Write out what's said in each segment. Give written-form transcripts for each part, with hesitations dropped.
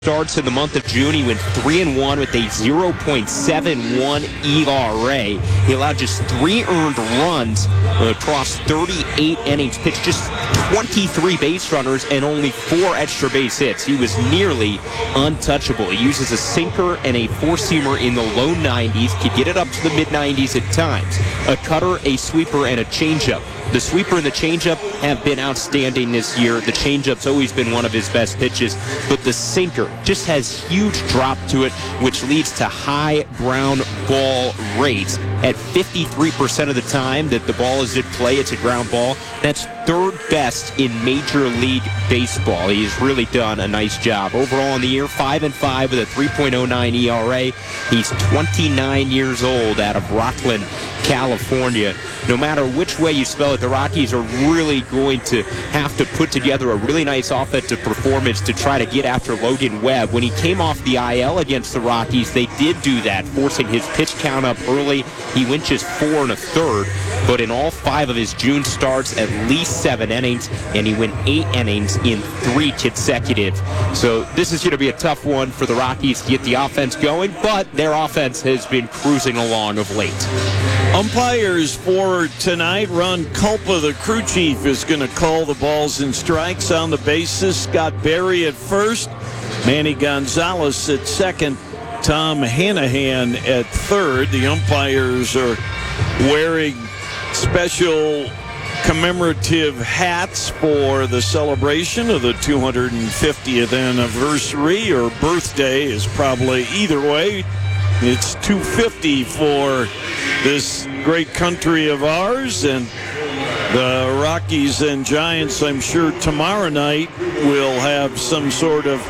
starts in the month of June. He went 3-1 with a 0.71 ERA. He allowed just 3 earned runs across 38 innings, pitched just 23 base runners and only 4 extra base hits. He was nearly untouchable. He uses a sinker and a four-seamer in the low 90s, could get it up to the mid-90s at times. A cutter, a sweeper, and a changeup. The sweeper and the changeup have been outstanding this year. The changeup's always been one of his best pitches, but the sinker just has huge drop to it, which leads to high ground ball rates. At 53% of the time that the ball is at play, it's a ground ball. That's third best in Major League Baseball. He's really done a nice job. Overall in the year, 5-5 with a 3.09 ERA. He's 29 years old out of Rockland, California. No matter which way you spell it, the Rockies are really going to have to put together a really nice offensive performance to try to get after Logan Webb. When he came off the IL against the Rockies, they did do that, forcing his pitch count up early. He went just 4 1/3, but in all 5 of his June starts, at least 7 innings, and he went 8 innings in 3 consecutive. So this is going to be a tough one for the Rockies to get the offense going, but their offense has been cruising along of late. Umpires for tonight, Ron Culpa, the crew chief, is going to call the balls and strikes on the bases. Scott Berry at first, Manny Gonzalez at second, Tom Hanahan at third. The umpires are wearing special commemorative hats for the celebration of the 250th anniversary, or birthday is probably either way. It's 250 for this great country of ours, and the Rockies and Giants, I'm sure tomorrow night, will have some sort of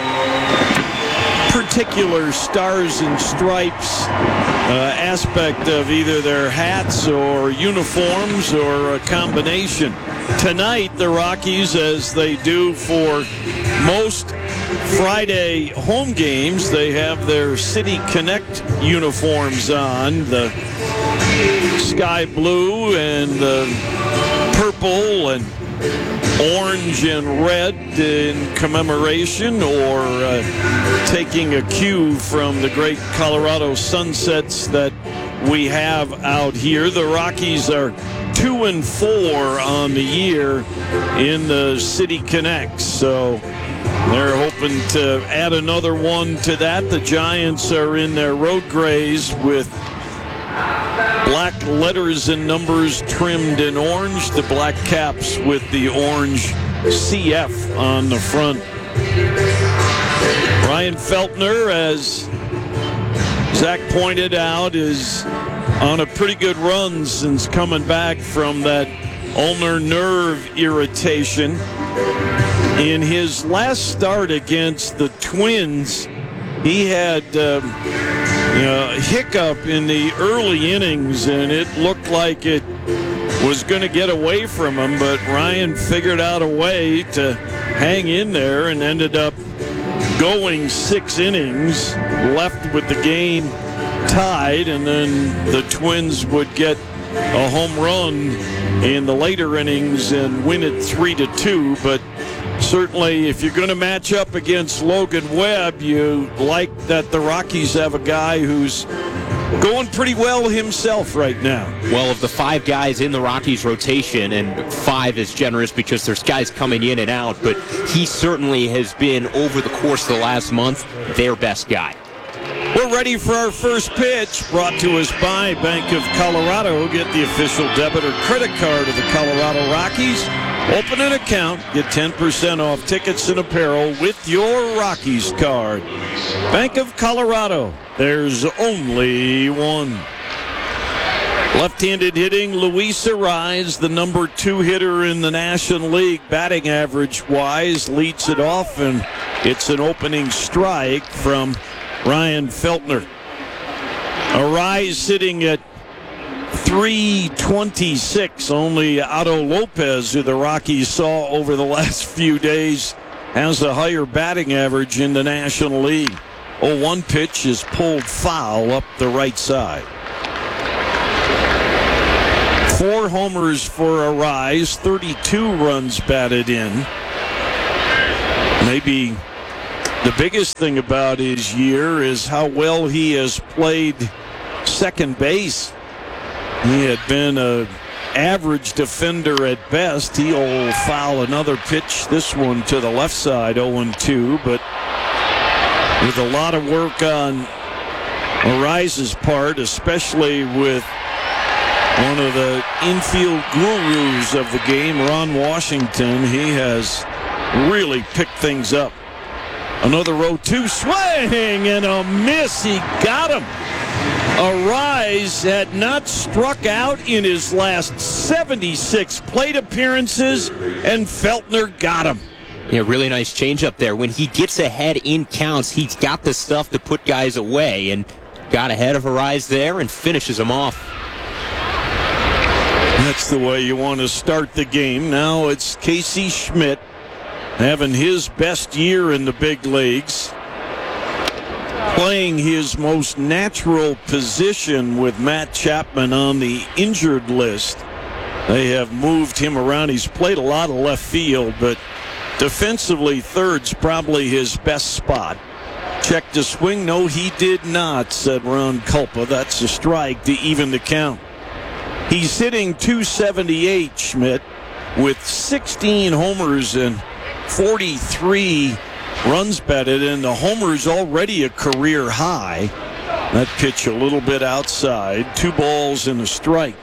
particular stars and stripes aspect of either their hats or uniforms or a combination. Tonight, the Rockies, as they do for most Friday home games, they have their City Connect uniforms on, the sky blue and the purple and orange and red in commemoration, or taking a cue from the great Colorado sunsets that we have out here. The Rockies are 2-4 on the year in the City Connects, so they're hoping to add another one to that. The Giants are in their road grays with black letters and numbers trimmed in orange, the black caps with the orange CF on the front. Ryan Feltner, as Zach pointed out, is on a pretty good run since coming back from that ulnar nerve irritation. In his last start against the Twins, he had hiccup in the early innings, and it looked like it was going to get away from him, but Ryan figured out a way to hang in there and ended up going 6 innings, left with the game tied, and then the Twins would get a home run in the later innings and win it 3-2. But certainly, if you're going to match up against Logan Webb, you like that the Rockies have a guy who's going pretty well himself right now. Well, of the 5 guys in the Rockies rotation, and 5 is generous because there's guys coming in and out, but he certainly has been, over the course of the last month, their best guy. We're ready for our first pitch, brought to us by Bank of Colorado. Get the official debit or credit card of the Colorado Rockies. Open an account, get 10% off tickets and apparel with your Rockies card. Bank of Colorado, there's only one. Left-handed hitting, Luis Arraez, the number 2 hitter in the National League, batting average-wise, leads it off, and it's an opening strike from Ryan Feltner. Arraez sitting at 326. Only Otto Lopez, who the Rockies saw over the last few days, has a higher batting average in the National League. 0-1 pitch is pulled foul up the right side. 4 homers for Arraez, 32 runs batted in. Maybe The biggest thing about his year is how well he has played second base. He had been an average defender at best. He'll foul another pitch, this one to the left side, 0-2, but with a lot of work on Arise's part, especially with one of the infield gurus of the game, Ron Washington, he has really picked things up. Another 0-2 swing and a miss. He got him. Arise had not struck out in his last 76 plate appearances, and Feltner got him. Yeah, really nice changeup there. When he gets ahead in counts, he's got the stuff to put guys away, and got ahead of Arise there and finishes him off. That's the way you want to start the game. Now it's Casey Schmidt having his best year in the big leagues, playing his most natural position with Matt Chapman on the injured list. They have moved him around. He's played a lot of left field, but defensively, third's probably his best spot. Checked to swing. No, he did not, said Ron Kulpa. That's a strike to even the count. He's hitting .278, Schmidt, with 16 homers and 43 runs batted, and the homer's already a career high. That pitch a little bit outside. 2 balls and a strike.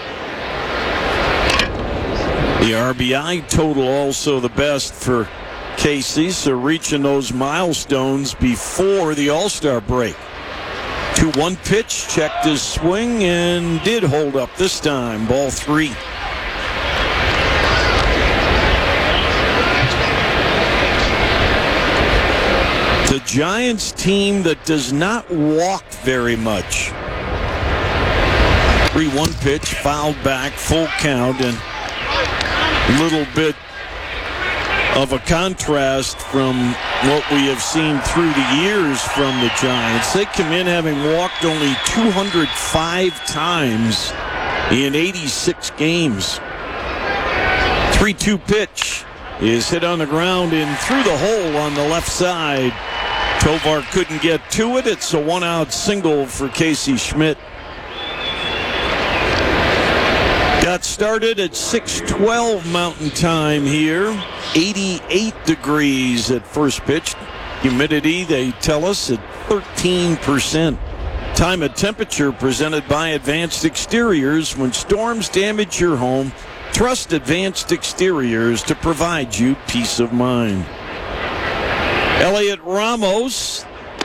The RBI total also the best for Casey, so reaching those milestones before the All-Star break. 2-1 pitch, checked his swing, and did hold up this time. Ball 3. The Giants team that does not walk very much. 3-1 pitch, fouled back, full count, and a little bit of a contrast from what we have seen through the years from the Giants. They come in having walked only 205 times in 86 games. 3-2 pitch is hit on the ground and through the hole on the left side. Tovar couldn't get to it. It's a 1-out single for Casey Schmidt. Got started at 6:12 Mountain Time here. 88 degrees at first pitch. Humidity, they tell us, at 13%. Time of temperature presented by Advanced Exteriors. When storms damage your home, trust Advanced Exteriors to provide you peace of mind. Elliot Ramos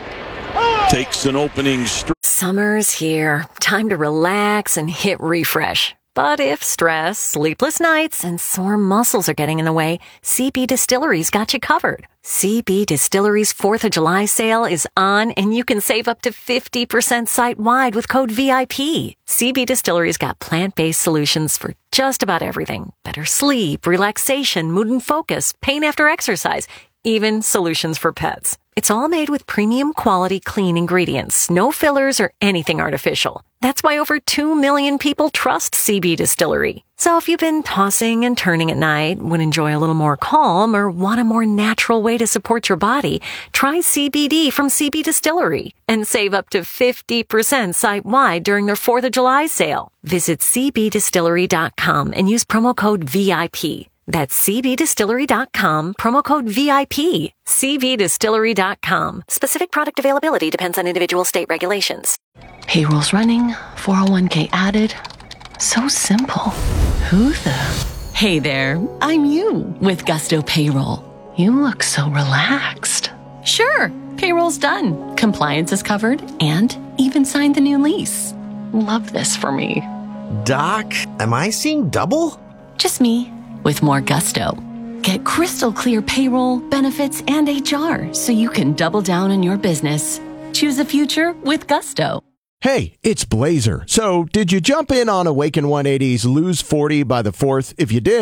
takes an opening strike. Summer's here. Time to relax and hit refresh. But if stress, sleepless nights, and sore muscles are getting in the way, CB Distillery's got you covered. CB Distillery's 4th of July sale is on, and you can save up to 50% site-wide with code VIP. CB Distillery's got plant-based solutions for just about everything. Better sleep, relaxation, mood and focus, pain after exercise, even solutions for pets. It's all made with premium quality clean ingredients, no fillers or anything artificial. That's why over 2 million people trust CB Distillery. So if you've been tossing and turning at night, would enjoy a little more calm, or want a more natural way to support your body, try CBD from CB Distillery and save up to 50% site-wide during their 4th of July sale. Visit cbdistillery.com and use promo code VIP. That's cbdistillery.com, promo code VIP. cbdistillery.com. Specific product availability depends on individual state regulations. Payroll's running, 401k added. So simple. Who the? Hey there, I'm you with Gusto Payroll. You look so relaxed. Sure, payroll's done. Compliance is covered and even signed the new lease. Love this for me. Doc, am I seeing double? Just me. With more Gusto. Get crystal clear payroll, benefits, and HR so you can double down on your business. Choose the future with Gusto. Hey, it's Blazer. So, did you jump in on Awaken 180's Lose 40 by the 4th? If you did,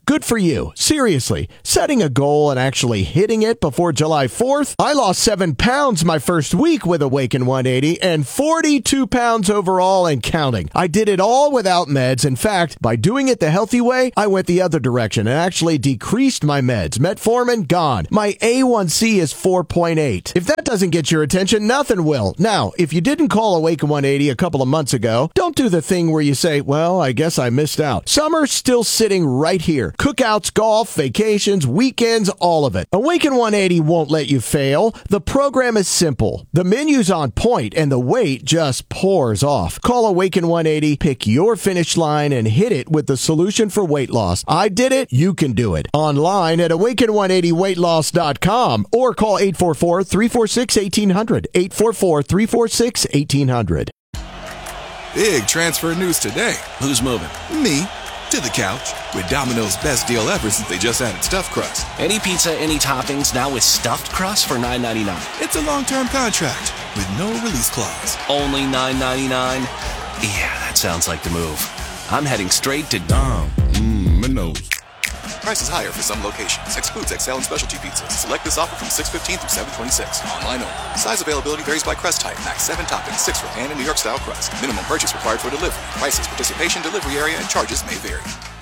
Good for you. Seriously, setting a goal and actually hitting it before July 4th? I lost 7 pounds my first week with Awaken 180 and 42 pounds overall and counting. I did it all without meds. In fact, by doing it the healthy way, I went the other direction and actually decreased my meds. Metformin, gone. My A1C is 4.8. If that doesn't get your attention, nothing will. Now, if you didn't call Awaken 180 a couple of months ago, don't do the thing where you say, well, I guess I missed out. Summer's still sitting right here. Cookouts, golf, vacations, weekends, all of it. Awaken 180 won't let you fail. The program is simple. The menu's on point and the weight just pours off. Call Awaken 180, pick your finish line and hit it with the solution for weight loss. I did it, you can do it. Online at awaken180weightloss.com or call 844-346-1800. 844-346-1800. Big transfer news today. Who's moving? Me. To the couch. With Domino's best deal ever since they just added stuffed crust. Any pizza, any toppings, now with stuffed crust for $9.99. It's a long-term contract with no release clause. Only $9.99? Yeah, that sounds like the move. I'm heading straight to Domino's. Price is higher for some locations. Excludes XL and specialty pizzas. Select this offer from 6/15 through 7/26. Online only. Size availability varies by crust type. Max 7 toppings, 6 for pan and New York style crust. Minimum purchase required for delivery. Prices, participation, delivery area, and charges may vary.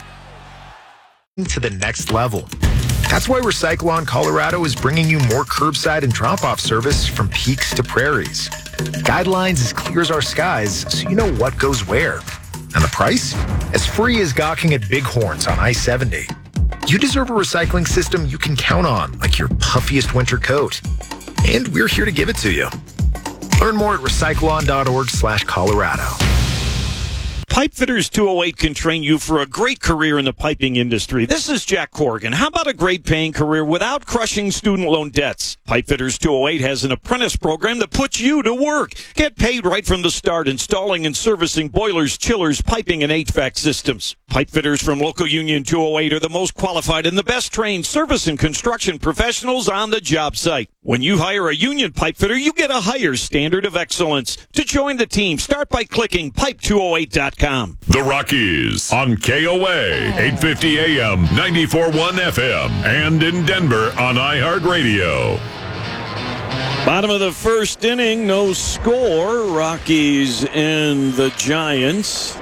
To the next level. That's why Recyclon Colorado is bringing you more curbside and drop-off service from peaks to prairies. Guidelines as clear as our skies, so you know what goes where. And the price? As free as gawking at Bighorns on I-70. You deserve a recycling system you can count on, like your puffiest winter coat. And we're here to give it to you. Learn more at recyclon.org/Colorado. Pipefitters 208 can train you for a great career in the piping industry. This is Jack Corrigan. How about a great paying career without crushing student loan debts? Pipefitters 208 has an apprentice program that puts you to work. Get paid right from the start installing and servicing boilers, chillers, piping, and HVAC systems. Pipefitters from Local Union 208 are the most qualified and the best trained service and construction professionals on the job site. When you hire a union pipefitter, you get a higher standard of excellence. To join the team, start by clicking pipe208.com. The Rockies on KOA, 850 AM, 94.1 FM, and in Denver on iHeartRadio. Bottom of the first inning, no score. Rockies and the Giants.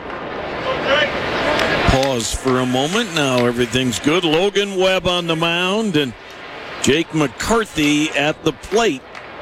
Pause for a moment. Now everything's good. Logan Webb on the mound and Jake McCarthy at the plate.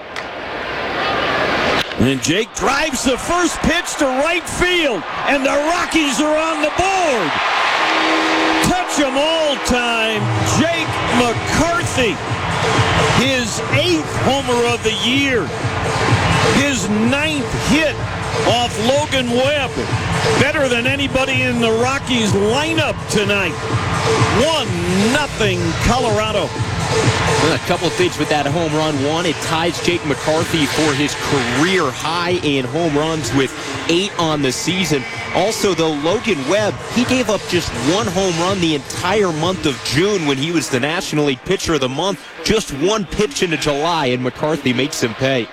And Jake drives the first pitch to right field, and the Rockies are on the board. Touch 'em all time, Jake McCarthy. His 8th homer of the year. His 9th hit off Logan Webb. Better than anybody in the Rockies lineup tonight. 1-0 Colorado. A couple of things with that home run. One, it ties Jake McCarthy for his career high in home runs with 8 on the season. Also, though, Logan Webb, he gave up just 1 home run the entire month of June when he was the National League Pitcher of the Month. Just 1 pitch into July, and McCarthy makes him pay.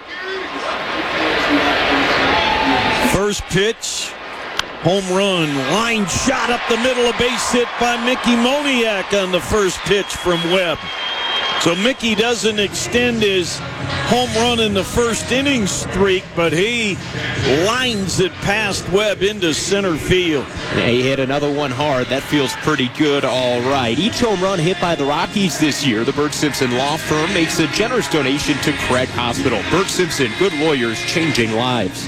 First pitch, home run, line shot up the middle, a base hit by Mickey Moniak on the first pitch from Webb. So Mickey doesn't extend his home run in the first inning streak, but he lines it past Webb into center field. Yeah, he hit another one hard. That feels pretty good, all right. Each home run hit by the Rockies this year, the Bert Simpson Law Firm makes a generous donation to Craig Hospital. Bert Simpson, good lawyers, changing lives.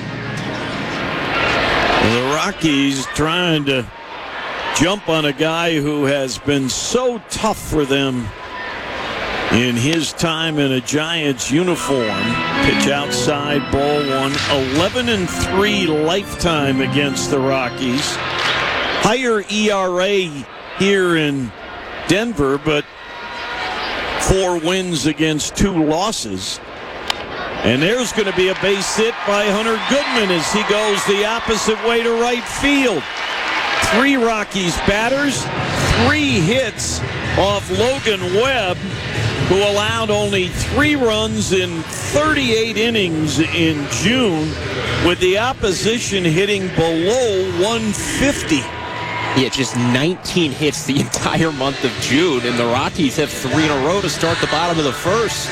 The Rockies trying to jump on a guy who has been so tough for them in his time in a Giants uniform. Pitch outside, ball 1. 11-3 lifetime against the Rockies. Higher ERA here in Denver, but 4 wins against 2 losses. And there's going to be a base hit by Hunter Goodman as he goes the opposite way to right field. 3 Rockies batters, 3 hits off Logan Webb, who allowed only 3 runs in 38 innings in June, with the opposition hitting below 150. Yeah, just 19 hits the entire month of June, and the Rockies have 3 in a row to start the bottom of the first.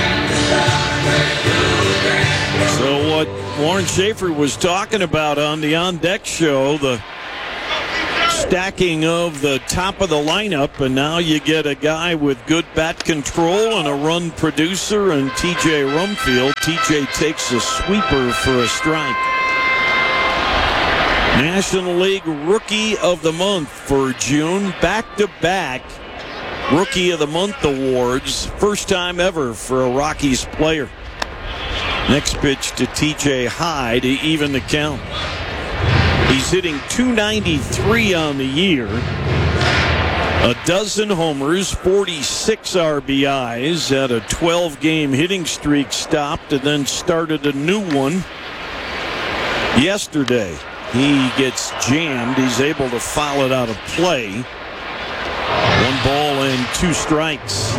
So what Warren Schaefer was talking about on the On Deck show, the stacking of the top of the lineup, and now you get a guy with good bat control and a run producer and TJ Rumfield. TJ takes a sweeper for a strike. National League Rookie of the Month for June. Back-to-back Rookie of the Month awards. First time ever for a Rockies player. Next pitch to TJ High to even the count. He's hitting .293 on the year. A dozen homers, 46 RBIs, had a 12-game hitting streak stopped and then started a new one yesterday. He gets jammed. He's able to foul it out of play. 1 ball and 2 strikes.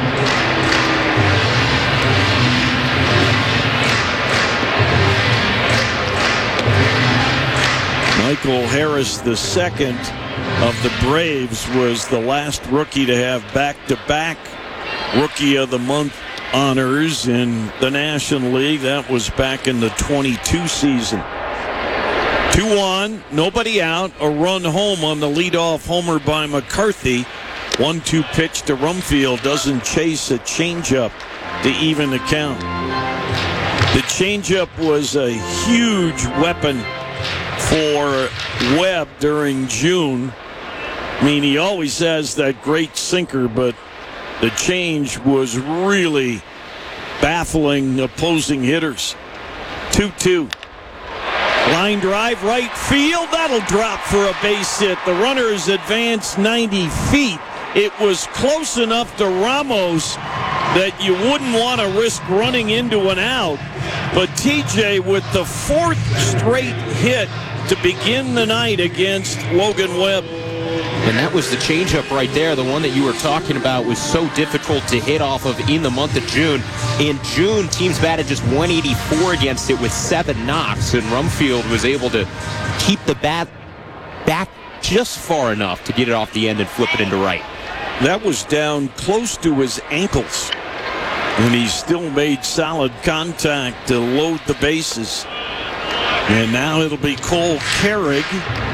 Michael Harris II of the Braves was the last rookie to have back-to-back Rookie of the Month honors in the National League. That was back in the 22 season. 2-1, nobody out, a run home on the leadoff homer by McCarthy. 1-2 pitch to Rumfield, doesn't chase a changeup to even the count. The changeup was a huge weapon for Webb during June. I mean, he always has that great sinker, but the change was really baffling opposing hitters. 2-2. Line drive, right field. That'll drop for a base hit. The runners advance 90 feet. It was close enough to Ramos that you wouldn't want to risk running into an out. But TJ with the 4th straight hit to begin the night against Logan Webb. And that was the changeup right there. The one that you were talking about was so difficult to hit off of in the month of June. In June, teams batted just 184 against it with 7 knocks, and Rumfield was able to keep the bat back just far enough to get it off the end and flip it into right. That was down close to his ankles, and he still made solid contact to load the bases. And now it'll be Cole Carrig.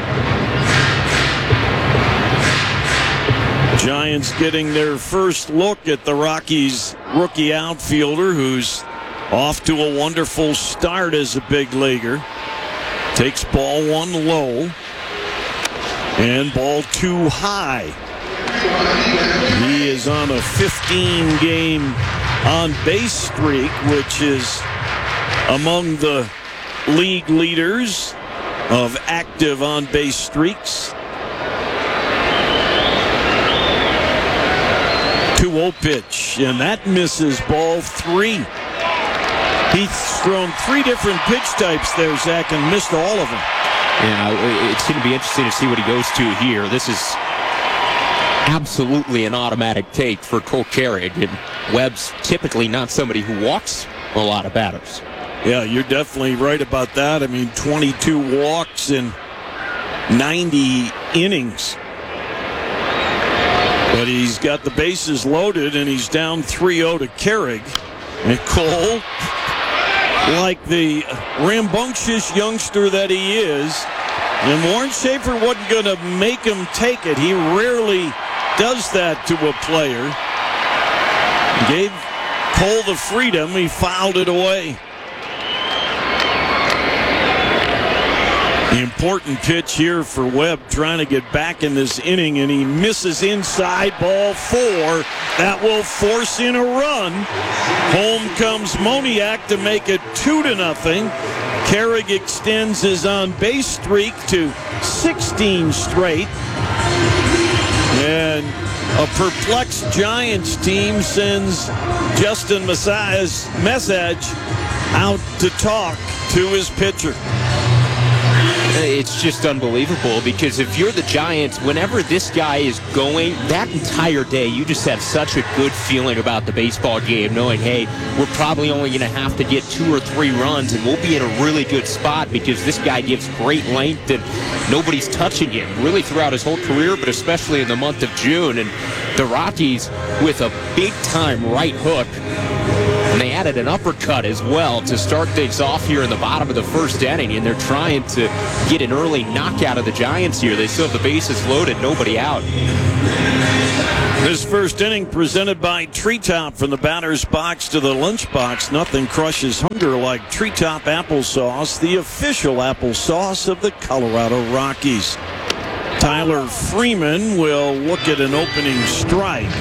Giants getting their first look at the Rockies rookie outfielder, who's off to a wonderful start as a big leaguer. Takes ball 1 low and ball 2 high. He is on a 15-game on-base streak, which is among the league leaders of active on-base streaks. 2-0 pitch, and that misses ball 3. He's thrown 3 different pitch types there, Zach, and missed all of them. Yeah, it's going to be interesting to see what he goes to here. This is absolutely an automatic take for Cole Carrig, and Webb's typically not somebody who walks a lot of batters. Yeah, you're definitely right about that. I mean, 22 walks in 90 innings. But he's got the bases loaded, and he's down 3-0 to Carrig. And Cole, like the rambunctious youngster that he is, and Warren Schaefer wasn't going to make him take it. He rarely does that to a player. Gave Cole the freedom. He fouled it away. The important pitch here for Webb, trying to get back in this inning, and he misses inside, ball 4. That will force in a run. Home comes Moniak to make it 2-0. Carrig extends his on-base streak to 16 straight. And a perplexed Giants team sends Justin Message out to talk to his pitcher. It's just unbelievable because if you're the Giants, whenever this guy is going, that entire day, you just have such a good feeling about the baseball game, knowing, hey, we're probably only going to have to get 2 or 3 runs, and we'll be in a really good spot because this guy gives great length and nobody's touching him really throughout his whole career, but especially in the month of June. And the Rockies with a big-time right hook. And they added an uppercut as well to start things off here in the bottom of the first inning, and they're trying to get an early knockout of the Giants here. They still have the bases loaded, nobody out. This first inning presented by Treetop, from the batter's box to the lunchbox. Nothing crushes hunger like Treetop applesauce, the official applesauce of the Colorado Rockies. Tyler Freeman will look at an opening strike.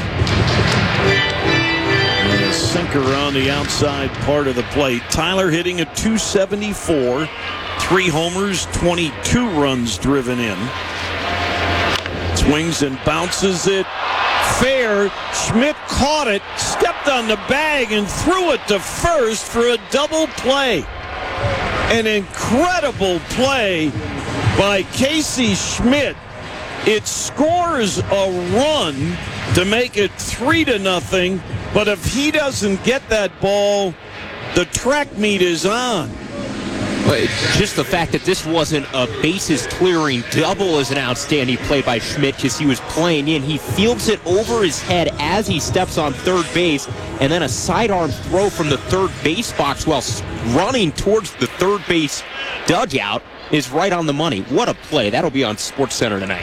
A sinker on the outside part of the plate. Tyler hitting a .274, 3 homers, 22 runs driven in. Swings and bounces it fair. Schmidt caught it, stepped on the bag, and threw it to first for a double play. An incredible play by Casey Schmidt. It scores a run to make it 3-0. But if he doesn't get that ball, the track meet is on. Just the fact that this wasn't a bases-clearing double is an outstanding play by Schmidt because he was playing in. He fields it over his head as he steps on third base, and then a sidearm throw from the third base box while running towards the third base dugout is right on the money. What a play. That'll be on SportsCenter tonight.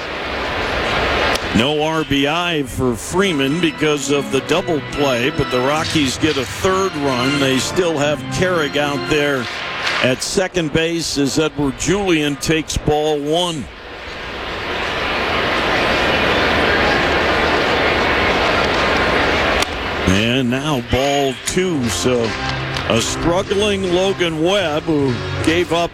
No RBI for Freeman because of the double play, but the Rockies get a third run. They still have Carrick out there at second base as Edward Julian takes ball 1. And now ball 2. So a struggling Logan Webb, who gave up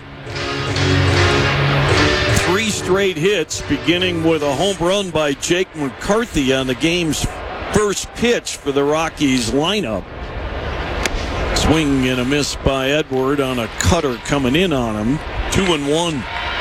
3 straight hits, beginning with a home run by Jake McCarthy on the game's first pitch for the Rockies lineup. Swing and a miss by Edward on a cutter coming in on him. 2-1.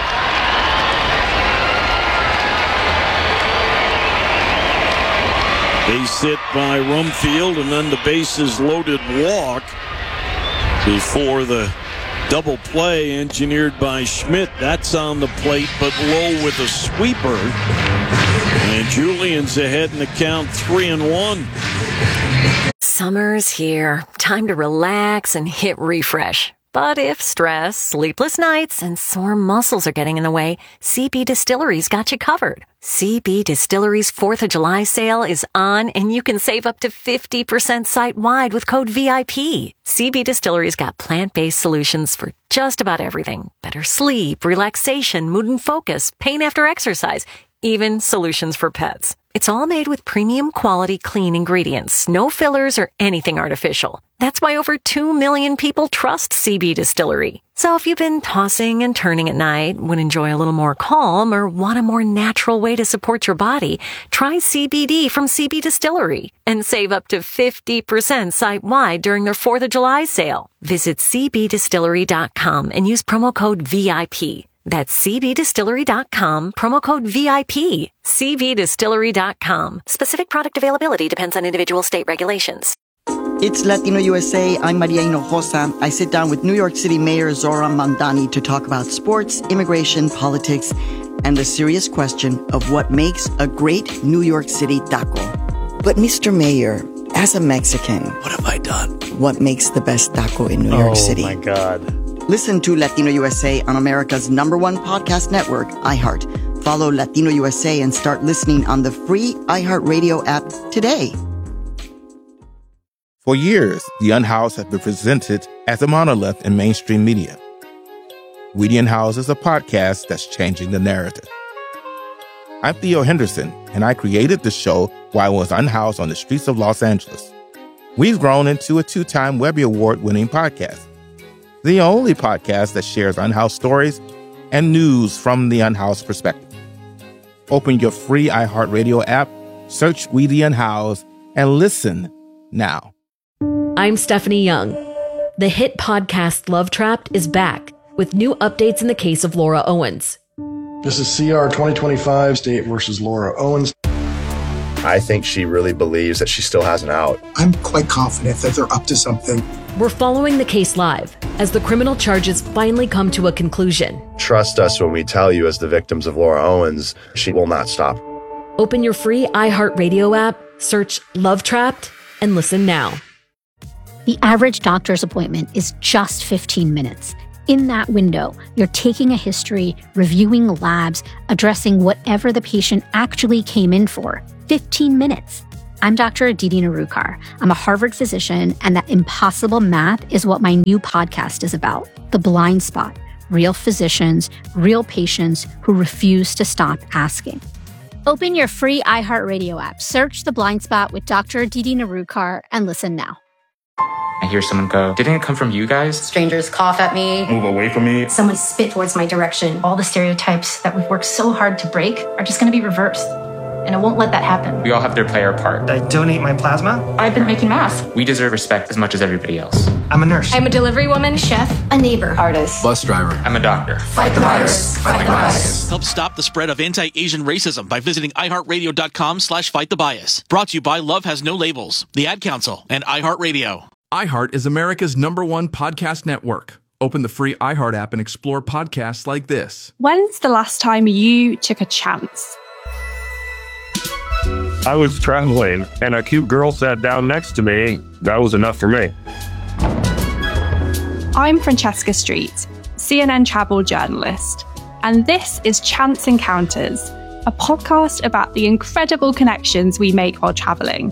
Base hit by Rumfield, and then the bases loaded walk before the double play engineered by Schmidt. That's on the plate, but low with a sweeper. And Julian's ahead in the count, 3-1. Summer's here. Time to relax and hit refresh. But if stress, sleepless nights, and sore muscles are getting in the way, CB Distillery's got you covered. CB Distillery's 4th of July sale is on, and you can save up to 50% site-wide with code VIP. CB Distillery's got plant-based solutions for just about everything. Better sleep, relaxation, mood and focus, pain after exercise, even solutions for pets. It's all made with premium quality clean ingredients, no fillers or anything artificial. That's why over 2 million people trust CB Distillery. So if you've been tossing and turning at night, would enjoy a little more calm, or want a more natural way to support your body, try CBD from CB Distillery and save up to 50% site-wide during their 4th of July sale. Visit cbdistillery.com and use promo code VIP. That's cbdistillery.com, promo code VIP. cbdistillery.com. Specific product availability depends on individual state regulations. It's Latino USA. I'm Maria Hinojosa. I sit down with New York City Mayor Zoran Mandani to talk about sports, immigration, politics, and the serious question of what makes a great New York City taco. But Mr. Mayor, as a Mexican, What have I done? what makes the best taco in New York City? Oh, my God. Listen to Latino USA on America's #1 podcast network, iHeart. Follow Latino USA and start listening on the free iHeartRadio app today. For years, The Unhoused have been presented as a monolith in mainstream media. We the Unhoused is a podcast that's changing the narrative. I'm Theo Henderson, and I created the show while I was unhoused on the streets of Los Angeles. We've grown into a 2-time Webby Award-winning podcast. The only podcast that shares unhoused stories and news from the unhoused perspective. Open your free iHeartRadio app, search We the Unhoused, and listen now. I'm Stephanie Young. The hit podcast Love Trapped is back. with new updates in the case of Laura Owens. This is CR 2025, State versus Laura Owens. I think she really believes that she still has an out. I'm quite confident that they're up to something. We're following the case live as the criminal charges finally come to a conclusion. Trust us when we tell you, as the victims of Laura Owens, she will not stop. Open your free iHeartRadio app, search Love Trapped, and listen now. The average doctor's appointment is just 15 minutes. In that window, you're taking a history, reviewing labs, addressing whatever the patient actually came in for. 15 minutes. I'm Dr. Aditi Narukar. I'm a Harvard physician, and that impossible math is what my new podcast is about. The Blind Spot. Real physicians, real patients who refuse to stop asking. Open your free iHeartRadio app, search The Blind Spot with Dr. Aditi Narukar, and listen now. I hear someone go, "Didn't it come from you guys?" Strangers cough at me. Move away from me. Someone spit towards my direction. All the stereotypes that we've worked so hard to break are just going to be reversed. And I won't let that happen. We all have to play our part. I donate my plasma. I've been making masks. We deserve respect as much as everybody else. I'm a nurse. I'm a delivery woman, chef, a neighbor, artist, bus driver. I'm a doctor. Fight the virus. Fight the bias. Help stop the spread of anti-Asian racism by visiting iHeartRadio.com/fightthebias. Brought to you by Love Has No Labels, the Ad Council, and iHeartRadio. iHeart is America's #1 podcast network. Open the free iHeart app and explore podcasts like this. When's the last time you took a chance? I was traveling and a cute girl sat down next to me. That was enough for me. I'm Francesca Street, CNN travel journalist, and this is Chance Encounters, a podcast about the incredible connections we make while traveling.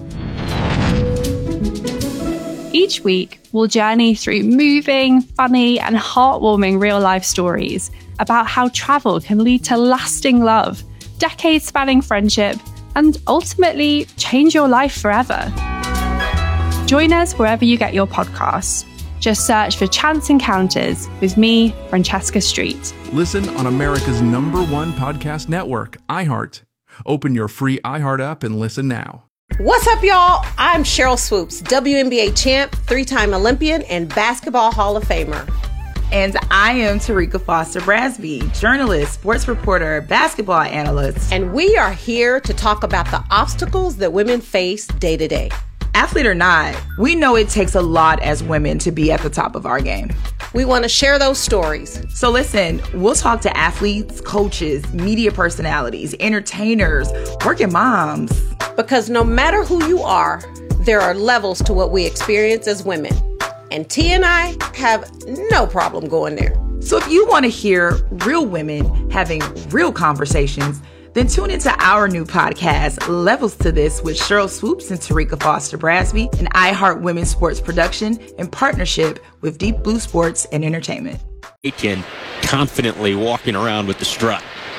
Each week, we'll journey through moving, funny, and heartwarming real-life stories about how travel can lead to lasting love, decades-spanning friendship, and ultimately change your life forever. Join us wherever you get your podcasts. Just search for Chance Encounters with me, Francesca Street. Listen on America's #1 podcast network, iHeart. Open your free iHeart app and listen now. What's up, y'all? I'm Cheryl Swoops, WNBA champ, 3-time Olympian, and Basketball Hall of Famer. And I am Tarika Foster Brasby, journalist, sports reporter, basketball analyst. And we are here to talk about the obstacles that women face day to day. Athlete or not, we know it takes a lot as women to be at the top of our game. We want to share those stories. So listen, we'll talk to athletes, coaches, media personalities, entertainers, working moms. Because no matter who you are, there are levels to what we experience as women. And T and I have no problem going there. So if you want to hear real women having real conversations, then tune into our new podcast, Levels to This, with Cheryl Swoops and Tarika Foster Brasby, an iHeart Women's Sports production in partnership with Deep Blue Sports and Entertainment. Aiken confidently walking around with the strut.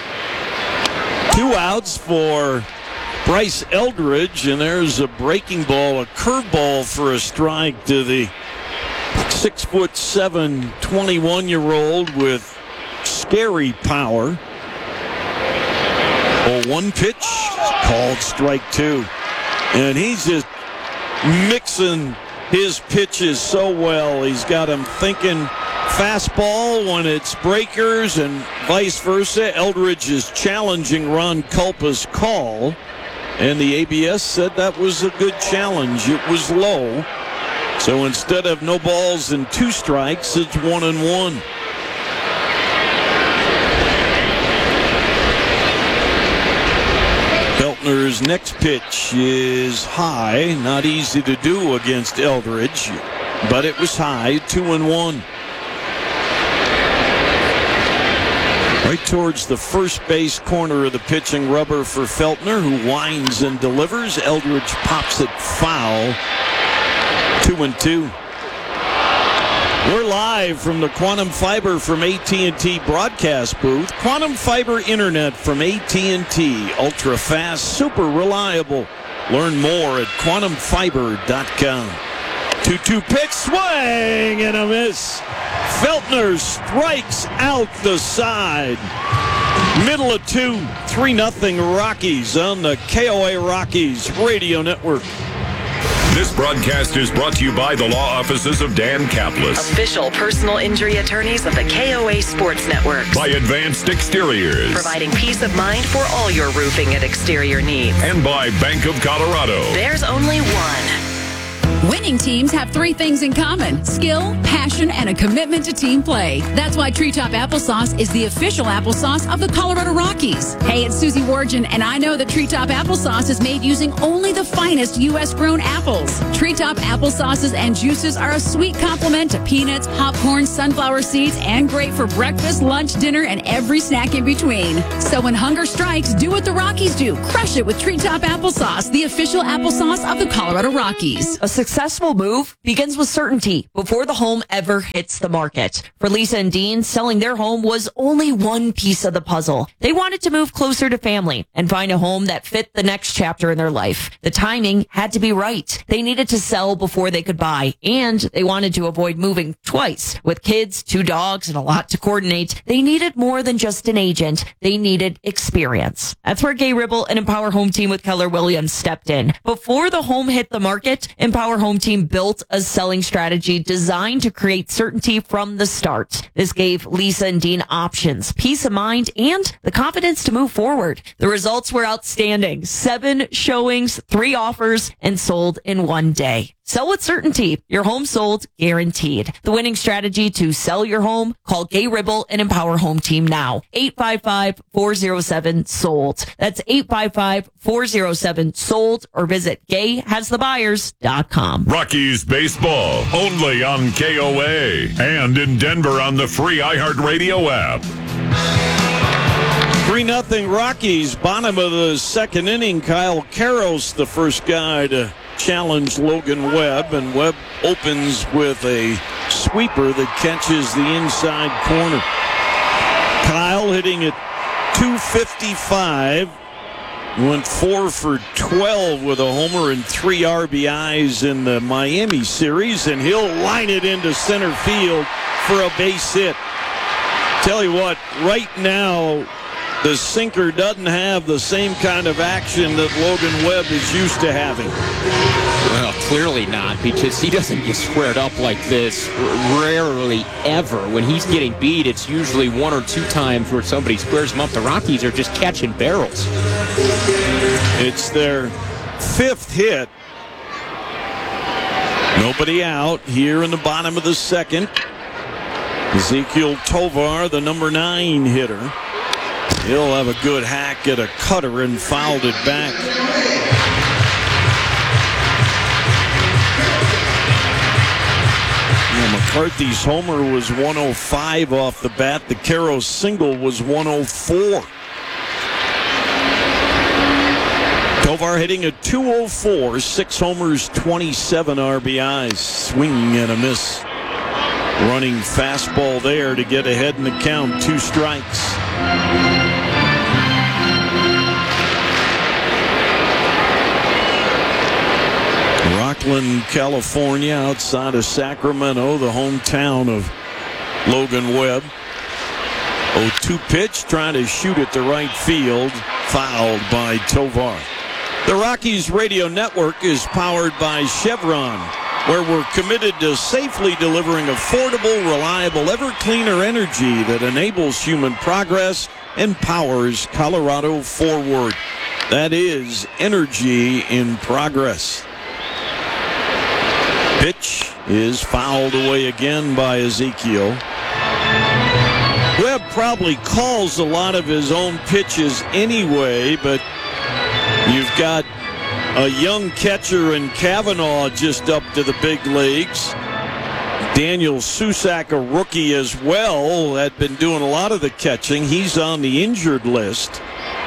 2 outs for Bryce Eldridge, and there's a breaking ball, a curveball for a strike to the 6'7", 21-year-old with scary power. 0-1 pitch, called strike 2. And he's just mixing his pitches so well. He's got him thinking fastball when it's breakers and vice versa. Eldridge is challenging Ron Culpa's call, and the ABS said that was a good challenge. It was low. So instead of no balls and 2 strikes, it's 1-1. Feltner's next pitch is high. Not easy to do against Eldridge, but it was high, 2-1. Right towards the first base corner of the pitching rubber for Feltner, who winds and delivers. Eldridge pops it foul. 2-2. We're live from the Quantum Fiber from AT&T broadcast booth. Quantum Fiber Internet from AT&T. Ultra fast, super reliable. Learn more at quantumfiber.com. 2-2 pitch, swing and a miss. Feltner strikes out the side. Middle of 2, 3-0 Rockies on the KOA Rockies Radio Network. This broadcast is brought to you by the law offices of Dan Kaplis. Official personal injury attorneys of the KOA Sports Network. By Advanced Exteriors. Providing peace of mind for all your roofing and exterior needs. And by Bank of Colorado. There's only one. Winning teams have three things in common: skill, passion, and a commitment to team play. That's why Treetop Applesauce is the official applesauce of the Colorado Rockies. Hey, it's Susie Wargin, and I know that Treetop Applesauce is made using only the finest U.S.-grown apples. Treetop applesauces and juices are a sweet complement to peanuts, popcorn, sunflower seeds, and great for breakfast, lunch, dinner, and every snack in between. So when hunger strikes, do what the Rockies do. Crush it with Treetop Applesauce, the official applesauce of the Colorado Rockies. A successful move begins with certainty before the home ever hits the market. For Lisa and Dean, selling their home was only one piece of the puzzle. They wanted to move closer to family and find a home that fit the next chapter in their life. The timing had to be right. They needed to sell before they could buy, and they wanted to avoid moving twice. With kids, 2 dogs, and a lot to coordinate, they needed more than just an agent. They needed experience. That's where Gay Ribble and Empower Home Team with Keller Williams stepped in. Before the home hit the market, Empower Home Team built a selling strategy designed to create certainty from the start. This gave Lisa and Dean options, peace of mind, and the confidence to move forward. The results were outstanding. 7 showings, 3 offers, and sold in 1 day. Sell with certainty. Your home sold, guaranteed. The winning strategy to sell your home? Call Gay Ribble and Empower Home Team now. 855-407-SOLD. That's 855-407-SOLD, or visit gayhasthebuyers.com. Rockies baseball, only on KOA, and in Denver on the free iHeartRadio app. 3-0 Rockies, bottom of the second inning. Kyle Karros, the first guy to challenge Logan Webb, and Webb opens with a sweeper that catches the inside corner. Kyle hitting at .255, went 4 for 12 with a homer and 3 RBIs in the Miami series, and he'll line it into center field for a base hit. Tell you what, right now, the sinker doesn't have the same kind of action that Logan Webb is used to having. Well, clearly not, because he doesn't get squared up like this rarely ever. When he's getting beat, it's usually 1 or 2 times where somebody squares him up. The Rockies are just catching barrels. It's their 5th hit. Nobody out here in the bottom of the second. Ezequiel Tovar, the number 9 hitter. He'll have a good hack at a cutter and fouled it back. McCarthy's homer was 105 off the bat. The Karros single was 104. Tovar hitting a .204, 6 homers, 27 RBIs. Swinging and a miss. Running fastball there to get ahead in the count. 2 strikes. Rockland, California, outside of Sacramento, the hometown of Logan Webb. 0-2 pitch, trying to shoot at the right field, fouled by Tovar. The Rockies Radio Network is powered by Chevron, where we're committed to safely delivering affordable, reliable, ever-cleaner energy that enables human progress and powers Colorado forward. That is energy in progress. Pitch is fouled away again by Ezequiel. Webb probably calls a lot of his own pitches anyway, but you've got a young catcher in Kavanaugh just up to the big leagues. Daniel Susac, a rookie as well, had been doing a lot of the catching. He's on the injured list.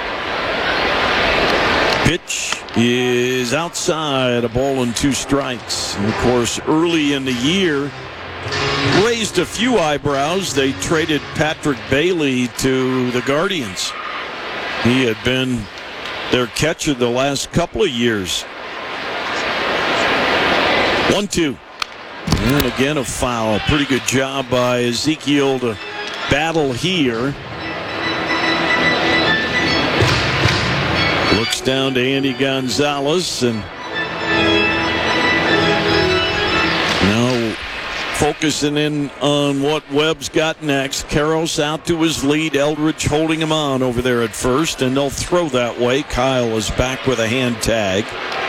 Pitch is outside, a ball and 2 strikes. And of course, early in the year, raised a few eyebrows. They traded Patrick Bailey to the Guardians. He had been their catcher the last couple of years. 1-2. And again a foul. Pretty good job by Ezequiel to battle here. Looks down to Andy Gonzalez, and Focusing in on what Webb's got next. Karros out to his lead. Eldridge holding him on over there at first, and they'll throw that way. Kyle is back with a hand tag.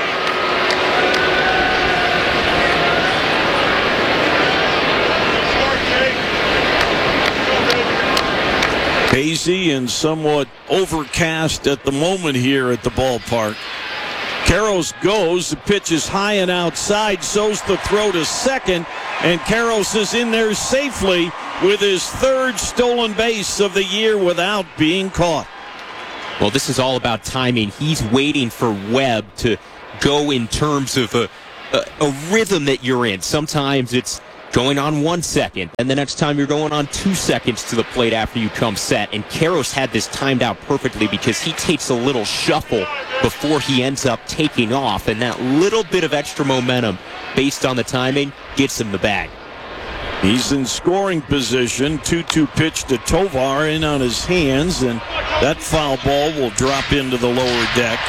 Hazy and somewhat overcast at the moment here at the ballpark. Karros goes, the pitch is high and outside, so's the throw to second, and Karros is in there safely with his third stolen base of the year without being caught. Well, this is all about timing. He's waiting for Webb to go in terms of a rhythm that you're in. Sometimes it's going on 1 second, and the next time you're going on 2 seconds to the plate after you come set. And Karros had this timed out perfectly because he takes a little shuffle before he ends up taking off, and that little bit of extra momentum based on the timing gets him the bag. He's in scoring position. 2-2 pitch to Tovar in on his hands, and that foul ball will drop into the lower deck.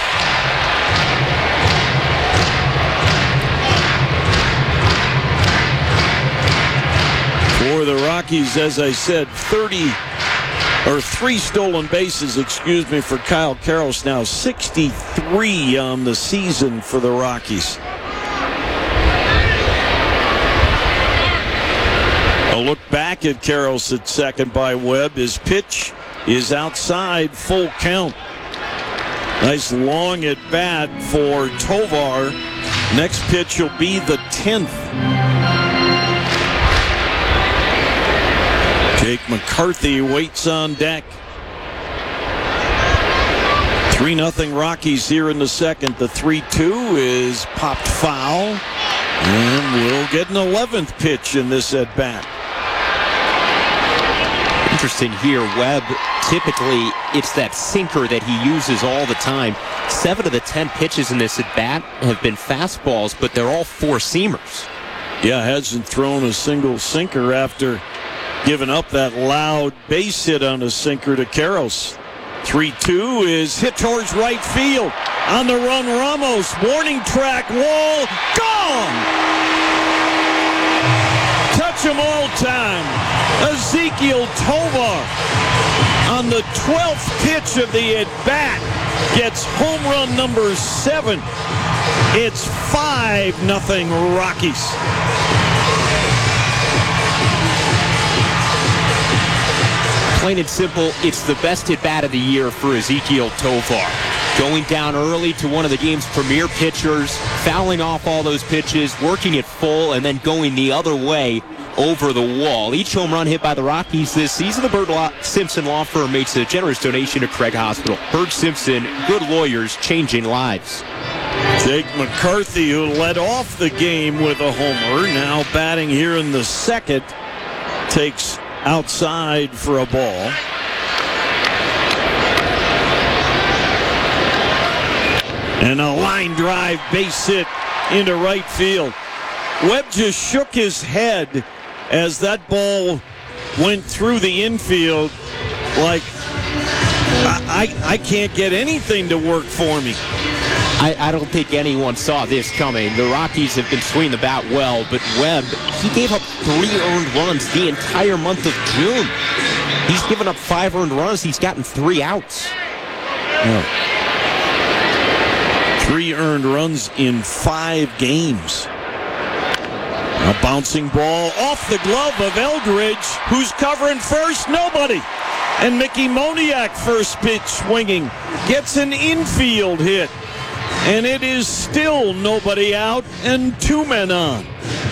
For the Rockies, as I said, 3 stolen bases, for Kyle Karros, now 63 on the season for the Rockies. A look back at Karros at second by Webb. His pitch is outside, full count. Nice long at bat for Tovar. Next pitch will be the 10th. Jake McCarthy waits on deck. 3-0 Rockies here in the second. The 3-2 is popped foul. And we'll get an 11th pitch in this at-bat. Interesting here, Webb, typically it's that sinker that he uses all the time. 7 of the 10 pitches in this at-bat have been fastballs, but they're all four-seamers. Yeah, hasn't thrown a single sinker after giving up that loud base hit on a sinker to Karros. 3-2 is hit towards right field. On the run, Ramos. Warning track wall. Gone! Touch 'em all time. Ezequiel Tovar on the 12th pitch of the at-bat gets home run number 7. It's 5-0 Rockies. Plain and simple, it's the best at-bat of the year for Ezequiel Tovar. Going down early to one of the game's premier pitchers, fouling off all those pitches, working it full, and then going the other way over the wall. Each home run hit by the Rockies this season, the Bird Simpson Law Firm makes a generous donation to Craig Hospital. Bird Simpson, good lawyers, changing lives. Jake McCarthy, who led off the game with a homer, now batting here in the second, takes outside for a ball. And a line drive base hit into right field. Webb just shook his head as that ball went through the infield like, I can't get anything to work for me. I don't think anyone saw this coming. The Rockies have been swinging the bat well, but Webb, he gave up 3 earned runs the entire month of June. He's given up 5 earned runs. He's gotten 3 outs. Yeah. 3 earned runs in 5 games. A bouncing ball off the glove of Eldridge. Who's covering first? Nobody. And Mickey Moniak, first pitch swinging, gets an infield hit. And it is still nobody out and 2 men on.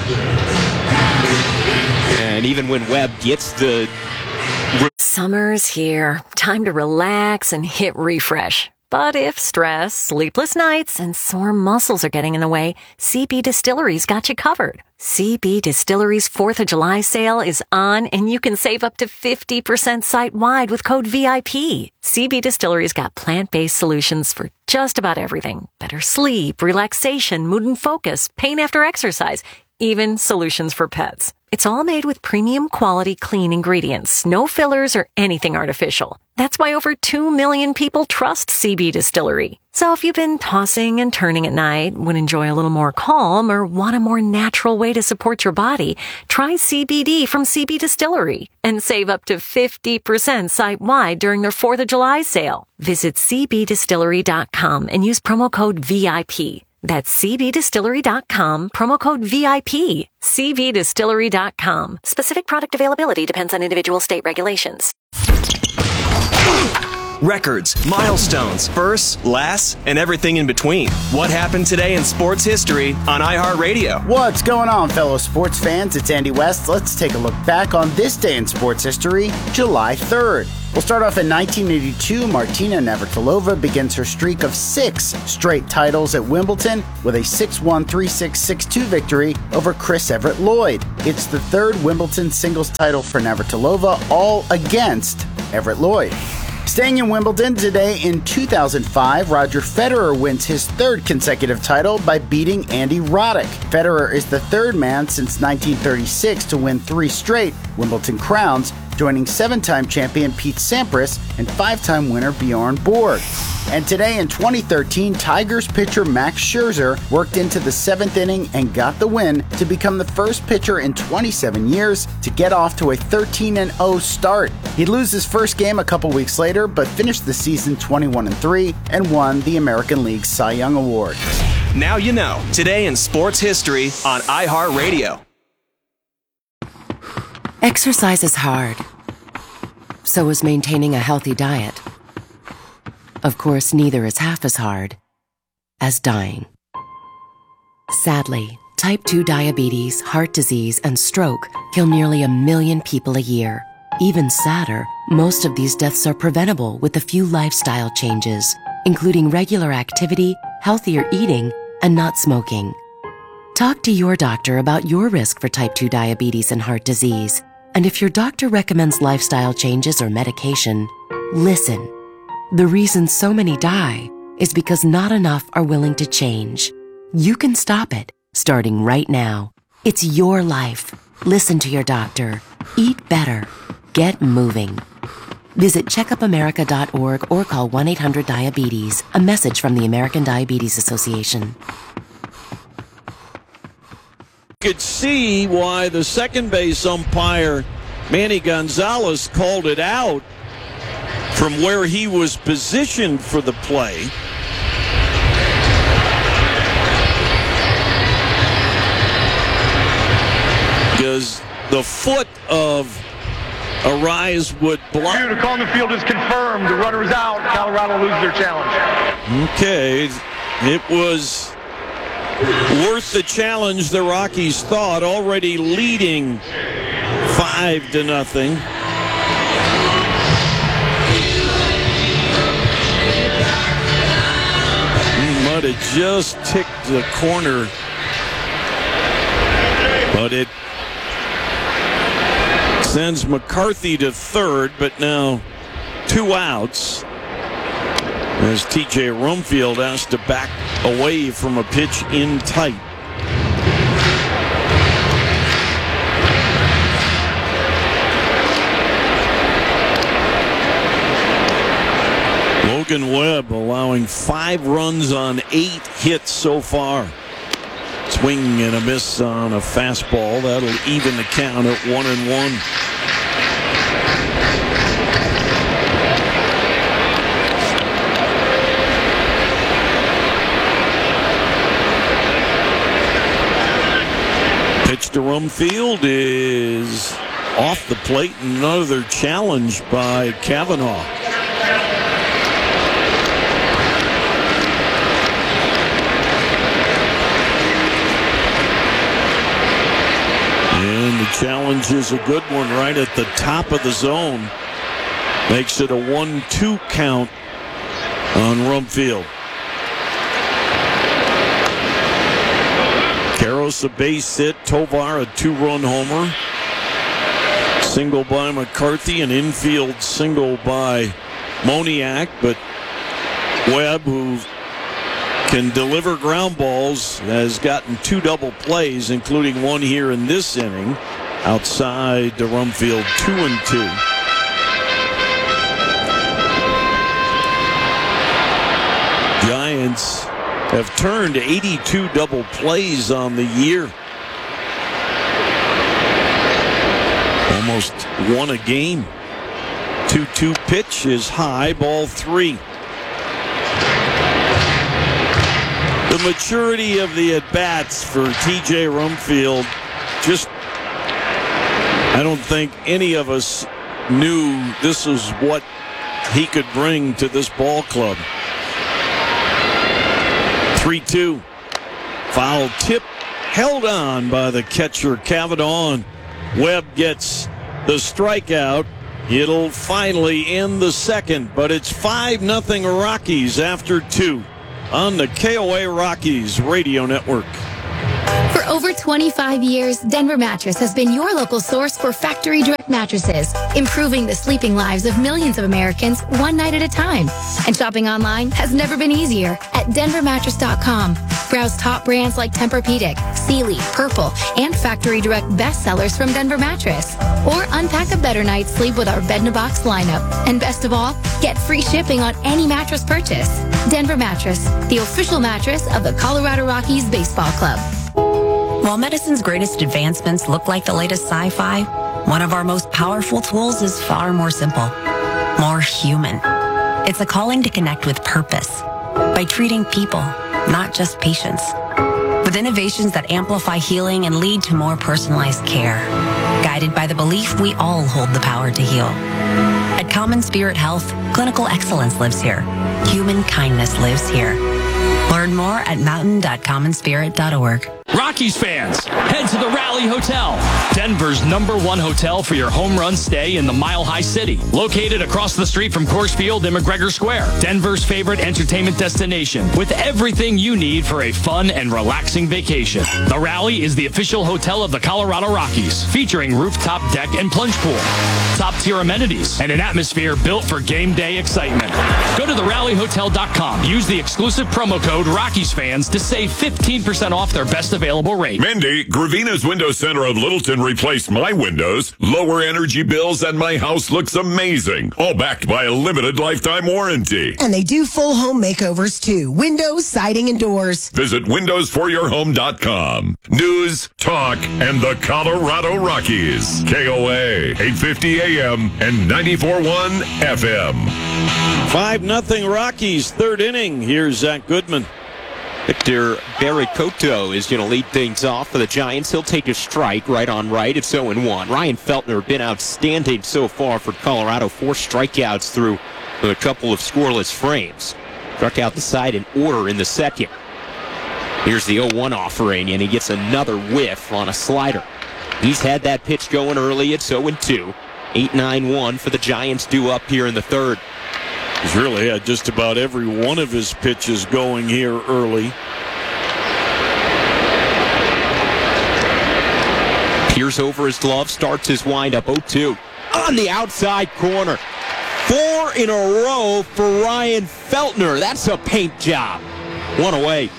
And even when Webb gets the... Summer's here. Time to relax and hit refresh. But if stress, sleepless nights, and sore muscles are getting in the way, CB Distillery's got you covered. CB Distillery's 4th of July sale is on, and you can save up to 50% site-wide with code VIP. CB Distillery's got plant-based solutions for just about everything. Better sleep, relaxation, mood and focus, pain after exercise, even solutions for pets. It's all made with premium quality clean ingredients, no fillers or anything artificial. That's why over 2 million people trust CB Distillery. So if you've been tossing and turning at night, would enjoy a little more calm, or want a more natural way to support your body, try CBD from CB Distillery and save up to 50% site-wide during their 4th of July sale. Visit cbdistillery.com and use promo code VIP. That's cbdistillery.com, promo code VIP. cbdistillery.com. Specific product availability depends on individual state regulations. Records, milestones, firsts, lasts, and everything in between. What happened today in sports history on iHeartRadio? What's going on, fellow sports fans? It's Andy West. Let's take a look back on this day in sports history, July 3rd. We'll start off in 1982. Martina Navratilova begins her streak of 6 straight titles at Wimbledon with a 6-1, 3-6, 6-2 victory over Chris Everett Lloyd. It's the 3rd Wimbledon singles title for Navratilova, all against Everett Lloyd. Staying in Wimbledon today in 2005, Roger Federer wins his 3rd consecutive title by beating Andy Roddick. Federer is the 3rd man since 1936 to win 3 straight Wimbledon crowns, joining 7-time champion Pete Sampras and 5-time winner Bjorn Borg. And today in 2013, Tigers pitcher Max Scherzer worked into the 7th inning and got the win to become the first pitcher in 27 years to get off to a 13-0 start. He'd lose his first game a couple weeks later, but finished the season 21-3 and won the American League Cy Young Award. Now you know. Today in sports history on iHeartRadio. Exercise is hard. So is maintaining a healthy diet. Of course, neither is half as hard as dying. Sadly, type 2 diabetes, heart disease, and stroke kill nearly 1 million people a year. Even sadder, most of these deaths are preventable with a few lifestyle changes, including regular activity, healthier eating, and not smoking. Talk to your doctor about your risk for type 2 diabetes and heart disease. And if your doctor recommends lifestyle changes or medication, listen. The reason so many die is because not enough are willing to change. You can stop it, starting right now. It's your life. Listen to your doctor. Eat better. Get moving. Visit checkupamerica.org or call 1-800-DIABETES. A message from the American Diabetes Association. Could see why the second base umpire, Manny Gonzalez, called it out from where he was positioned for the play. Because the foot of Arise would block. The call on the field is confirmed. The runner is out. Colorado loses their challenge. Okay, it was worth the challenge, the Rockies thought, already leading 5-0. But it just ticked the corner. But it sends McCarthy to 3rd, but now 2 outs. As T.J. Rumfield has to back away from a pitch in tight. Logan Webb allowing 5 runs on 8 hits so far. Swing and a miss on a fastball. That'll even the count at 1-1. Pitch to Rumfield is off the plate. Another challenge by Cavanaugh. And the challenge is a good one right at the top of the zone. Makes it a 1-2 count on Rumfield. Karros a base hit. Tovar a 2-run homer. Single by McCarthy. An infield single by Moniak. But Webb, who can deliver ground balls, has gotten 2 double plays, including one here in this inning. outside the Rumfield 2-2. Giants have turned 82 double plays on the year. Almost won a game. 2-2 pitch is high, ball 3. The maturity of the at-bats for TJ Rumfield, just, I don't think any of us knew this was what he could bring to this ball club. 3-2. Foul tip held on by the catcher Cavanaugh, and Webb gets the strikeout. It'll finally end the second, but it's 5-0 Rockies after 2 on the KOA Rockies Radio Network. For over 25 years, Denver Mattress has been your local source for factory direct mattresses, improving the sleeping lives of millions of Americans one night at a time. And shopping online has never been easier at denvermattress.com. Browse top brands like Tempur-Pedic, Sealy, Purple, and factory direct bestsellers from Denver Mattress. Or unpack a better night's sleep with our Bed-in-a-Box lineup. And best of all, get free shipping on any mattress purchase. Denver Mattress, the official mattress of the Colorado Rockies Baseball Club. While medicine's greatest advancements look like the latest sci-fi, one of our most powerful tools is far more simple, more human. It's a calling to connect with purpose by treating people, not just patients, with innovations that amplify healing and lead to more personalized care, guided by the belief we all hold the power to heal. At Common Spirit Health, clinical excellence lives here. Human kindness lives here. Learn more at mountain.commonspirit.org. Rockies fans, head to the Rally Hotel, Denver's #1 hotel for your home run stay in the Mile High City. Located across the street from Coors Field and McGregor Square, Denver's favorite entertainment destination with everything you need for a fun and relaxing vacation. The Rally is the official hotel of the Colorado Rockies, featuring rooftop deck and plunge pool, top-tier amenities, and an atmosphere built for game day excitement. Go to therallyhotel.com. Use the exclusive promo code Rockies fans to save 15% off their best available rate. Mindy, Gravina's Window Center of Littleton replaced my windows, lower energy bills, and my house looks amazing. All backed by a limited lifetime warranty. And they do full home makeovers too. Windows, siding, and doors. Visit windowsforyourhome.com. News, talk, and the Colorado Rockies. KOA, 850 AM and 94.1 FM. 5-0 Rockies, third inning. Here's Zach Goodman. Victor Baricotto is going to lead things off for the Giants. He'll take a strike right on right. It's 0-1. Ryan Feltner been outstanding so far for Colorado. 4 strikeouts through a couple of scoreless frames. Struck out the side in order in the second. Here's the 0-1 offering, and he gets another whiff on a slider. He's had that pitch going early. It's 0-2. 8-9-1 for the Giants due up here in the third. He's really had just about every one of his pitches going here early. Peers over his glove, starts his windup. 0-2 on the outside corner. 4 in a row for Ryan Feltner. That's a paint job. 1 away.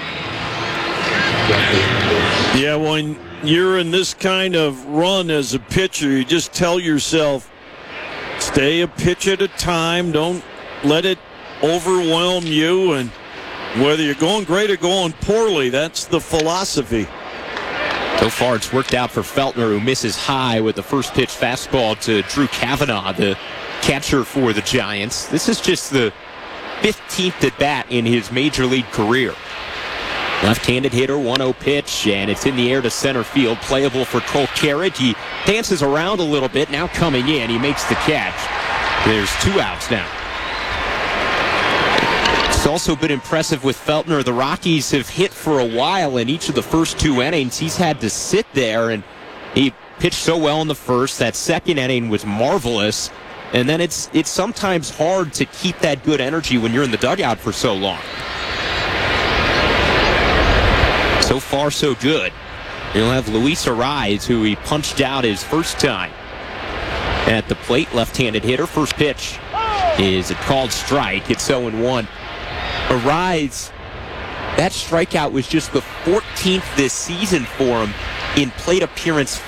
Yeah, when you're in this kind of run as a pitcher, you just tell yourself, stay a pitch at a time. Don't let it overwhelm you. And whether you're going great or going poorly, that's the philosophy. So far, it's worked out for Feltner, who misses high with the first pitch fastball to Drew Cavanaugh, the catcher for the Giants. This is just the 15th at bat in his major league career. Left-handed hitter, 1-0 pitch, and it's in the air to center field. Playable for Cole Carrick. He dances around a little bit. Now coming in, he makes the catch. There's 2 outs now. It's also been impressive with Feltner. The Rockies have hit for a while in each of the first 2 innings. He's had to sit there, and he pitched so well in the first. That second inning was marvelous. And then it's sometimes hard to keep that good energy when you're in the dugout for so long. So far, so good. You'll have Luis Arraez, who he punched out his first time at the plate. Left-handed hitter. First pitch is a called strike. It's 0-1. Arraez, that strikeout was just the 14th this season for him. in plate appearance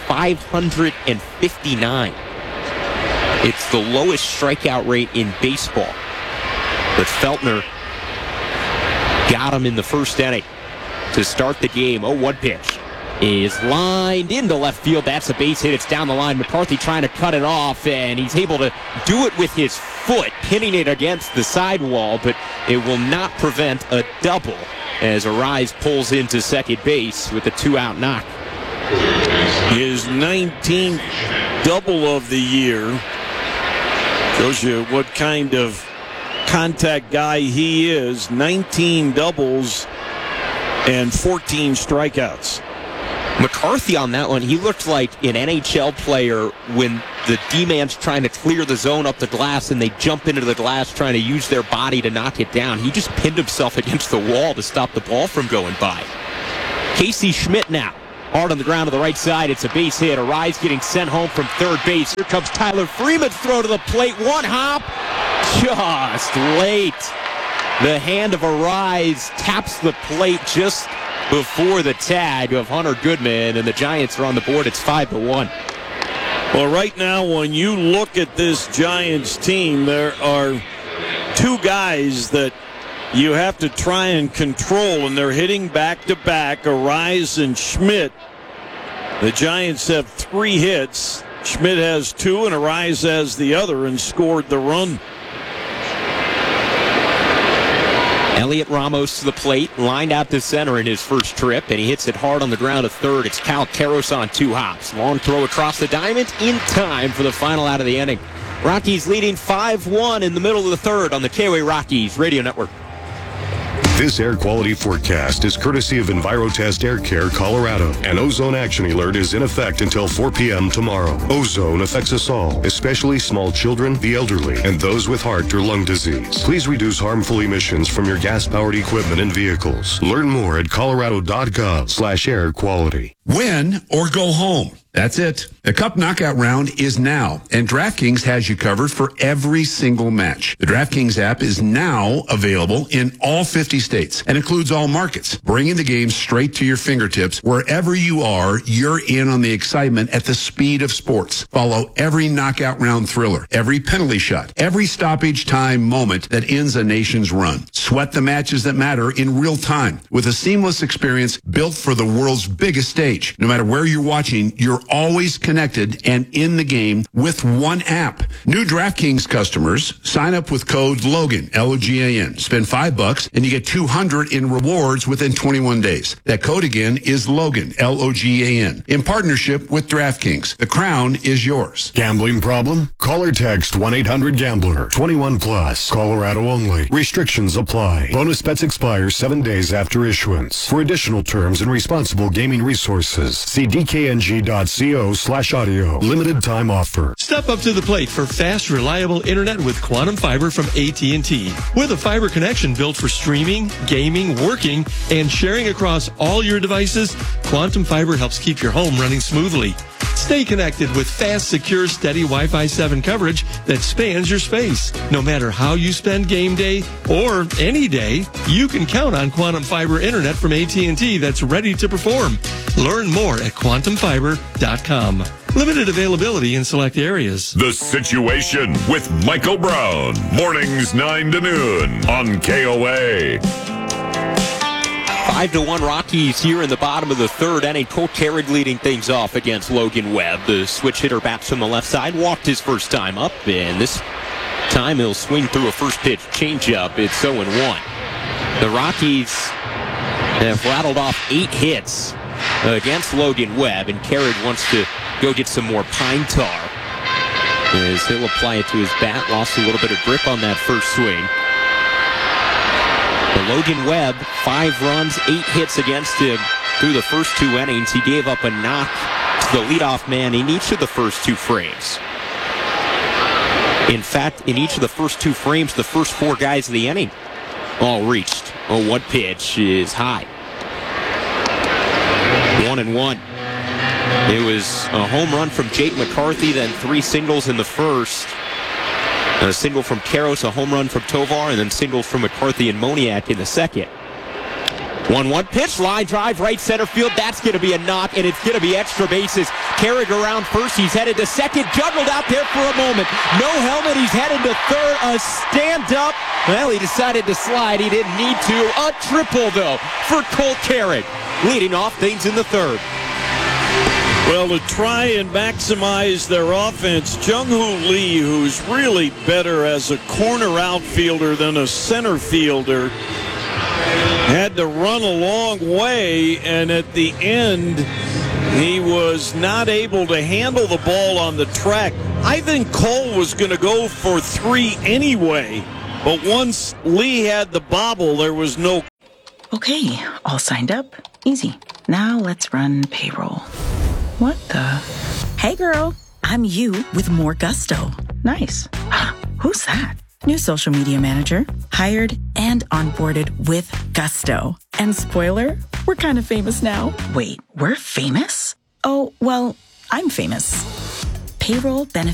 559. It's the lowest strikeout rate in baseball. But Feltner got him in the first inning to start the game. 0-1 pitch is lined into left field. That's a base hit. It's down the line. McCarthy trying to cut it off, and he's able to do it with his foot, pinning it against the sidewall, but it will not prevent a double as Arise pulls into second base with a 2-out knock. His 19th double of the year. Shows you what kind of contact guy he is. 19 doubles and 14 strikeouts. McCarthy on that one, he looked like an NHL player when the D-man's trying to clear the zone up the glass and they jump into the glass trying to use their body to knock it down. He just pinned himself against the wall to stop the ball from going by. Casey Schmidt now. Hard on the ground to the right side. It's a base hit. Arise getting sent home from third base. Here comes Tyler Freeman's throw to the plate. One hop. Just late. The hand of Arise taps the plate just before the tag of Hunter Goodman, and the Giants are on the board. It's 5-1. Well, right now, when you look at this Giants team, there are two guys that you have to try and control, and they're hitting back-to-back, Arise and Schmidt. The Giants have 3 hits. Schmidt has 2, and Arise has the other, and scored the run. Elliot Ramos to the plate, lined out to center in his first trip, and he hits it hard on the ground to third. It's Cal Queiroz on 2 hops. Long throw across the diamond in time for the final out of the inning. Rockies leading 5-1 in the middle of the third on the KOA Rockies Radio Network. This air quality forecast is courtesy of EnviroTest Air Care Colorado. An ozone action alert is in effect until 4 p.m. tomorrow. Ozone affects us all, especially small children, the elderly, and those with heart or lung disease. Please reduce harmful emissions from your gas-powered equipment and vehicles. Learn more at colorado.gov/air quality. Win or go home. That's it. The Cup Knockout Round is now, and DraftKings has you covered for every single match. The DraftKings app is now available in all 50 states and includes all markets, bringing the game straight to your fingertips. Wherever you are, you're in on the excitement at the speed of sports. Follow every knockout round thriller, every penalty shot, every stoppage time moment that ends a nation's run. Sweat the matches that matter in real time with a seamless experience built for the world's biggest stage. No matter where you're watching, you're always connected and in the game with one app. New DraftKings customers sign up with code LOGAN, L-O-G-A-N. Spend $5 and you get $200 in rewards within 21 days. That code again is LOGAN, L-O-G-A-N. In partnership with DraftKings. The crown is yours. Gambling problem? Call or text 1-800-GAMBLER. 21 plus. Colorado only. Restrictions apply. Bonus bets expire 7 days after issuance. For additional terms and responsible gaming resources, see dkng.co/audio. Limited time offer. Step up to the plate for fast, reliable internet with Quantum Fiber from AT&T. With a fiber connection built for streaming, gaming, working, and sharing across all your devices, Quantum Fiber helps keep your home running smoothly. Stay connected with fast, secure, steady Wi-Fi 7 coverage that spans your space. No matter how you spend game day or any day, you can count on Quantum Fiber internet from AT&T that's ready to perform. Learn more at quantumfiber.com. Limited availability in select areas. The Situation with Michael Brown. Mornings 9 to noon on KOA. 5-1 Rockies here in the bottom of the third inning. Cole Carrig leading things off against Logan Webb. The switch hitter bats from the left side, walked his first time up, and this time he'll swing through a first pitch changeup. It's 0-1. The Rockies have rattled off 8 hits against Logan Webb, and Carrig wants to go get some more pine tar as he'll apply it to his bat. Lost a little bit of grip on that first swing. But Logan Webb, 5 runs, 8 hits against him through the first 2 innings. He gave up a knock to the leadoff man in each of the first 2 frames. In fact, in each of the first 2 frames, the first 4 guys of the inning all reached. 0-1 pitch is high. 1-1. It was a home run from Jake McCarthy, then 3 singles in the first. A single from Queiroz, a home run from Tovar, and then singles from McCarthy and Moniak in the second. 1-1 pitch, line drive, right center field. That's going to be a knock, and it's going to be extra bases. Carried around first. He's headed to second. Juggled out there for a moment. No helmet. He's headed to third. A stand-up. Well, he decided to slide. He didn't need to. A triple, though, for Colt Carrick. Leading off things in the third. Well, to try and maximize their offense, Jung-Hoo Lee, who's really better as a corner outfielder than a center fielder, had to run a long way, and at the end, he was not able to handle the ball on the track. I think Cole was going to go for 3 anyway, but once Lee had the bobble, there was no... Okay, all signed up. Easy. Now let's run payroll. What the? Hey girl, I'm you with more gusto. Nice. Who's that? New social media manager, hired and onboarded with gusto. And spoiler, we're kind of famous now. Wait, we're famous? Oh, well, I'm famous. Payroll benefits